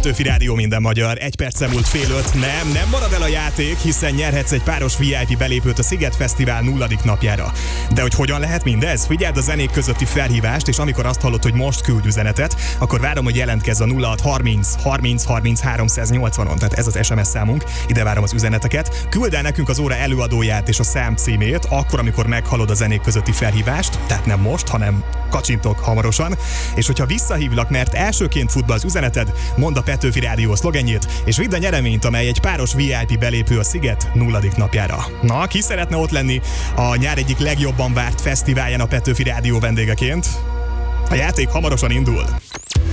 Petőfi Rádió, minden magyar. 1 perc múlt fél 5. Nem marad el a játék, hiszen nyerhetsz egy páros VIP belépőt a Sziget Fesztivál 0. napjára. De hogy hogyan lehet mindez? Figyeld a zenék közötti felhívást, és amikor azt hallod, hogy most küldj üzenetet, akkor várom, hogy jelentkezz a 0630 30 30 380-on. Tehát ez az SMS számunk. Ide várom az üzeneteket. Küld el nekünk az óra előadóját és a szám címét, akkor, amikor meghallod a zenék közötti felhívást, tehát nem most, hanem kacsintok hamarosan. És hogyha visszahívlak, mert elsőként fut be az üzeneted, mondd a Petőfi Rádió szlogenjét, és vidd a nyereményt, amely egy páros VIP belépő a Sziget 0. napjára. Na, ki szeretne ott lenni a nyár egyik legjobban várt fesztiválján a Petőfi Rádió vendégeként? A játék hamarosan indul.